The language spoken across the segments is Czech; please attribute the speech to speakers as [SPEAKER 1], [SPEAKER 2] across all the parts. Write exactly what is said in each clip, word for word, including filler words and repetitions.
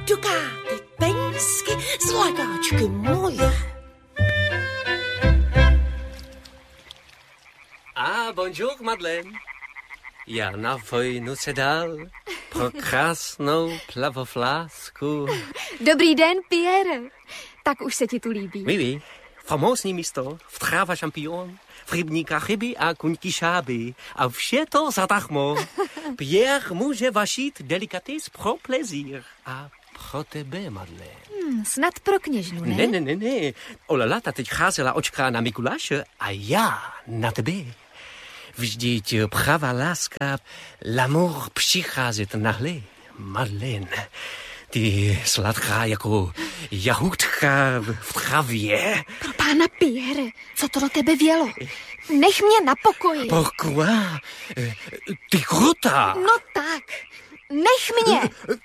[SPEAKER 1] dukáty, penízky, zlatáčky moje.
[SPEAKER 2] Ah, bonjour, Madeleine. Já na vojnu se dal pro krásnou plavoflásku.
[SPEAKER 3] Dobrý den, Pierre. Tak už se ti tu líbí.
[SPEAKER 2] Oui, oui. Famózní místo, vtráva šampion, v rybníkách ryby a kuňky šáby. A vše to zadarmo. Pierre může vašit delikates pro plaisir. A pro tebe, Madeleine.
[SPEAKER 3] Hmm, snad pro kněžnu, ne?
[SPEAKER 2] Ne, ne, ne, ne. Olala, ta teď cházela očká na Mikuláše a já na tebe. Vždyť pravá láska, l'amour přicházet nahle, Madeleine. Ty sladká jako jahůdka v travě.
[SPEAKER 3] Pro pána Pierre, co to do tebe vělo? Nech mě na pokoji.
[SPEAKER 2] Pourquoi? Ty krutá.
[SPEAKER 3] No tak, nech mě.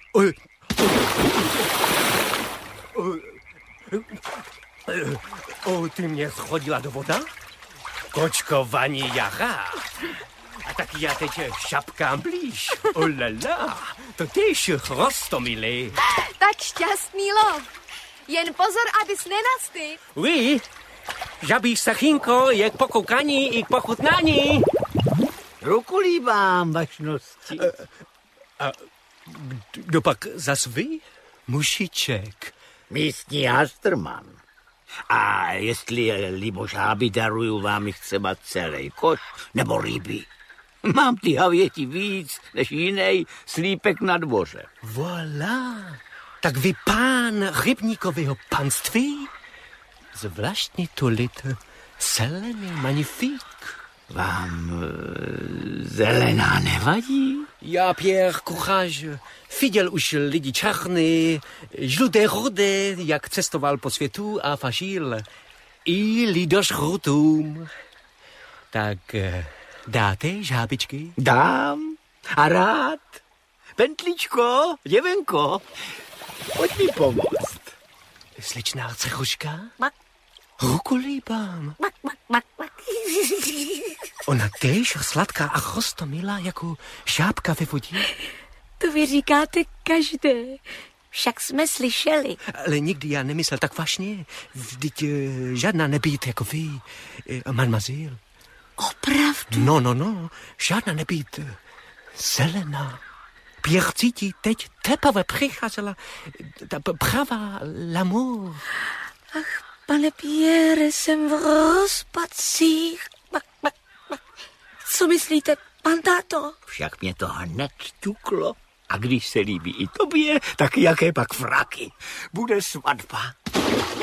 [SPEAKER 2] O, ty mě schodila do voda? Kočkování jara. A tak já teď šapkám blíž. Oh la la, to tyž rostomilé.
[SPEAKER 3] Tak šťastný lov. Jen pozor, abys nenastý.
[SPEAKER 2] Oui, žabí sachinko je k pokoukání i k pochutnání.
[SPEAKER 4] Ruku líbám, vašnosti.
[SPEAKER 2] A kdo pak zas vy? Mušiček.
[SPEAKER 4] Místní hastrman. A jestli libožáby, daruju vám jich třeba celý koš nebo ryby. Mám ty havěti víc než jiný slípek na dvoře.
[SPEAKER 2] Voilà. Tak vy pán rybníkového panství? Zvláštní tolit zelený magnifik.
[SPEAKER 4] Vám e, zelená nevadí?
[SPEAKER 2] Já, Pierre, courage. Viděl už lidi černý, žluté, rudé, jak cestoval po světu a fažil. I lidožrutům. Tak dáte žábičky?
[SPEAKER 4] Dám a rád. Pentličko, děvenko, pojď mi pomoct.
[SPEAKER 2] Slečná cechuška? Ruku líbám. Ona též sladká a rostomilá jako žábka ve vodě.
[SPEAKER 1] To vy říkáte každé. Však jsme slyšeli.
[SPEAKER 2] Ale nikdy já nemyslel tak vážně. Vždyť uh, žádná nebýt jako vy, uh, mademoiselle.
[SPEAKER 1] Opravdu?
[SPEAKER 2] No, no, no, žádná nebýt uh, zelená. Pierre cítí teď teprve přicházela ta pravá l'amour.
[SPEAKER 1] Ach, pane Pierre, jsem v rozpacích. Co myslíte, pan táto?
[SPEAKER 4] Však mě to hned ťuklo. A když se líbí i tobě, tak jaké pak fraky. Bude svatba.